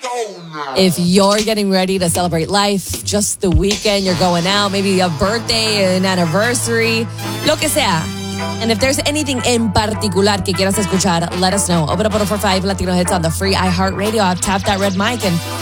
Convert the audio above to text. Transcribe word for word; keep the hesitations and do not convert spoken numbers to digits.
If you're getting ready to celebrate life, just the weekend, you're going out, maybe a birthday, an anniversary, lo que sea. And if there's anything in particular que quieras escuchar, let us know. Open up one oh four five Latino Hits on the free iHeartRadio app. Tap that red mic and